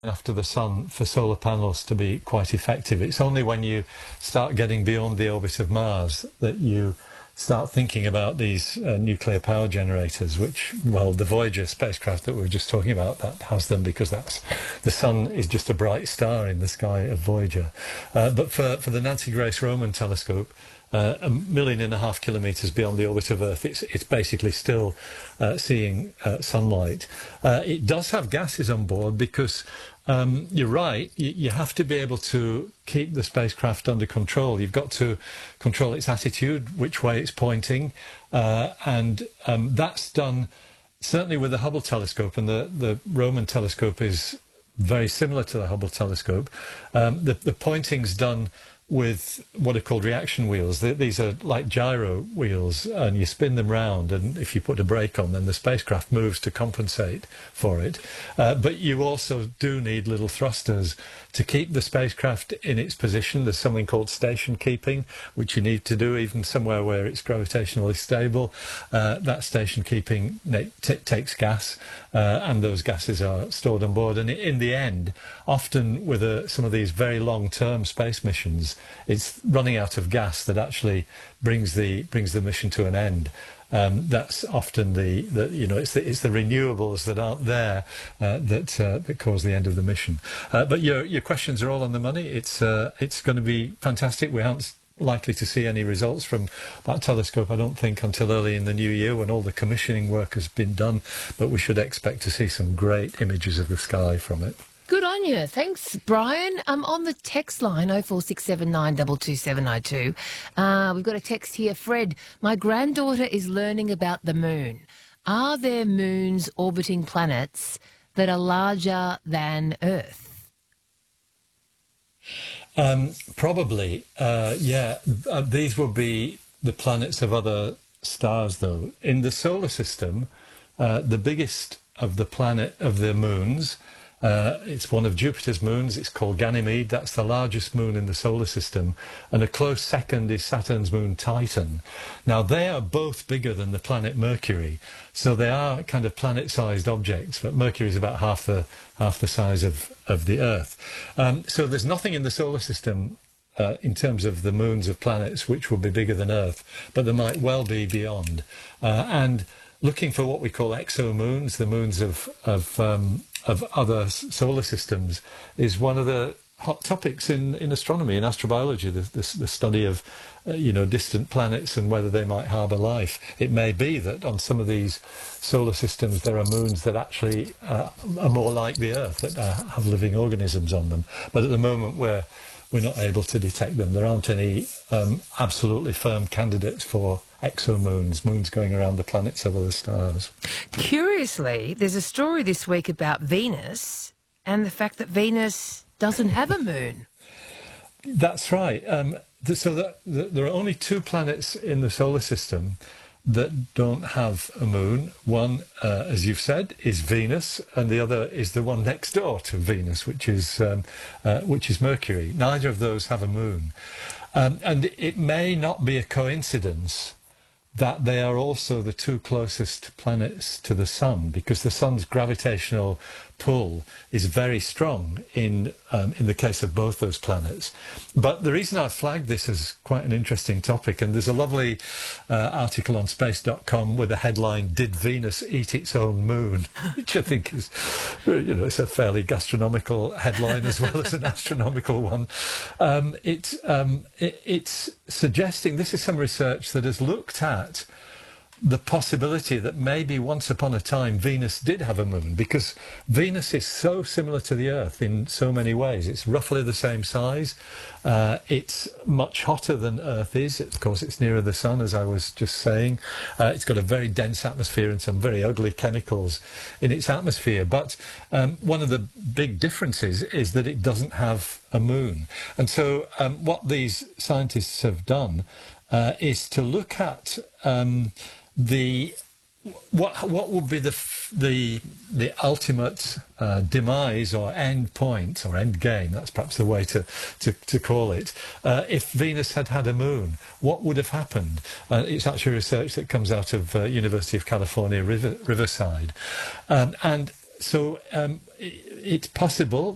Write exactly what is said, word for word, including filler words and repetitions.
after the sun for solar panels to be quite effective. It's only when you start getting beyond the orbit of Mars that you start thinking about these uh, nuclear power generators, which, well, the Voyager spacecraft that we were just talking about, that has them because that's the sun is just a bright star in the sky of Voyager. Uh, but for, for the Nancy Grace Roman telescope, Uh, a million and a half kilometres beyond the orbit of Earth, it's, it's basically still uh, seeing uh, sunlight. Uh, it does have gases on board because um, you're right, you, you have to be able to keep the spacecraft under control. You've got to control its attitude, which way it's pointing, uh, and um, that's done certainly with the Hubble telescope, and the, the Roman telescope is very similar to the Hubble telescope. Um, the, the pointing's done with what are called reaction wheels. These are like gyro wheels, and you spin them round, and if you put a brake on, then the spacecraft moves to compensate for it. Uh, but you also do need little thrusters to keep the spacecraft in its position. There's something called station keeping, which you need to do even somewhere where it's gravitationally stable. Uh, that station keeping t- takes gas, uh, and those gases are stored on board. And in the end, often with a, some of these very long-term space missions, it's running out of gas that actually brings the brings the mission to an end. Um, that's often the, the you know it's the, it's the renewables that aren't there uh, that uh, that cause the end of the mission. Uh, but your your questions are all on the money. It's uh, it's going to be fantastic. We aren't likely to see any results from that telescope, I don't think, until early in the new year when all the commissioning work has been done. But we should expect to see some great images of the sky from it. Good on you. Thanks, Brian. Um, on the text line, oh four six seven nine two two seven oh two, uh, we've got a text here. Fred, my granddaughter is learning about the moon. Are there moons orbiting planets that are larger than Earth? Um, probably, uh, yeah. Uh, these will be the planets of other stars, though. In the solar system, uh, the biggest of the planet of the moons, Uh, it's one of Jupiter's moons. It's called Ganymede. That's the largest moon in the solar system. And a close second is Saturn's moon Titan. Now, they are both bigger than the planet Mercury. So they are kind of planet-sized objects, but Mercury is about half the half the size of, of the Earth. Um, so there's nothing in the solar system uh, in terms of the moons of planets which will be bigger than Earth, but there might well be beyond. Uh, and looking for what we call exomoons, the moons of of um, of other solar systems, is one of the hot topics in, in astronomy, in astrobiology, the, the, the study of uh, you know distant planets and whether they might harbour life. It may be that on some of these solar systems there are moons that actually uh, are more like the Earth, that uh, have living organisms on them. But at the moment we're we're not able to detect them. There aren't any um, absolutely firm candidates for exomoons, moons going around the planets of other stars. Curiously, there's a story this week about Venus and the fact that Venus doesn't have a moon. That's right. Um, th- so that, th- there are only two planets in the solar system that don't have a moon. One, uh, as you've said, is Venus, and the other is the one next door to Venus, which is um, uh, which is Mercury. Neither of those have a moon. Um, and it may not be a coincidence that they are also the two closest planets to the Sun, because the Sun's gravitational pull is very strong in um, in the case of both those planets. But the reason I flagged this as quite an interesting topic, and there's a lovely uh, article on space dot com with the headline, "Did Venus Eat Its Own Moon?" which I think is, you know, it's a fairly gastronomical headline as well as an astronomical one. Um, it, um, it, it's suggesting, this is some research that has looked at the possibility that maybe once upon a time Venus did have a moon, because Venus is so similar to the Earth in so many ways. It's roughly the same size. Uh, it's much hotter than Earth is. Of course, it's nearer the sun, as I was just saying. Uh, it's got a very dense atmosphere and some very ugly chemicals in its atmosphere. But um, one of the big differences is that it doesn't have a moon. And so um, what these scientists have done uh, is to look at um, the what what would be the the the ultimate uh, demise or end point or end game, that's perhaps the way to to, to call it, uh, if Venus had had a moon. What would have happened? Uh, it's actually research that comes out of uh, University of California, River, Riverside, um, and so um, it, it's possible